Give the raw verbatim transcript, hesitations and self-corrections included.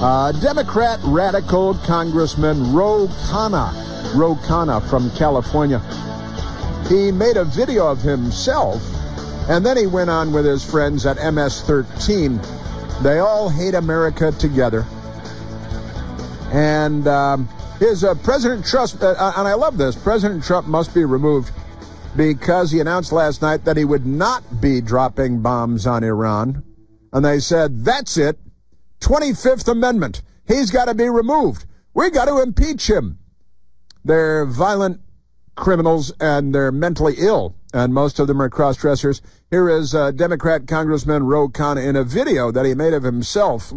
Uh, Democrat radical Congressman Ro Khanna, Ro Khanna from California. He made a video of himself, and then he went on with his friends at M S thirteen. They all hate America together. And um, his uh, President Trump, uh, and I love this, President Trump must be removed because he announced last night that he would not be dropping bombs on Iran. And they said, that's it. twenty-fifth Amendment. He's got to be removed. We got to impeach him. They're violent criminals and they're mentally ill, and most of them are cross-dressers. Here is uh, Democrat Congressman Ro Khanna in a video that he made of himself.